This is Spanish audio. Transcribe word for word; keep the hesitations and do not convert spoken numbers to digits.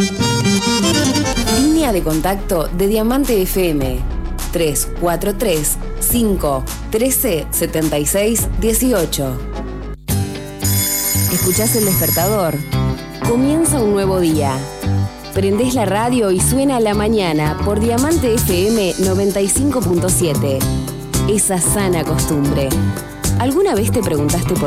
Línea de contacto de Diamante F M tres cuatro tres, cinco, uno tres, siete seis, uno ocho. ¿Escuchás el despertador? Comienza un nuevo día. Prendés la radio y suena a la mañana por Diamante F M noventa y cinco punto siete. Esa sana costumbre. ¿Alguna vez te preguntaste por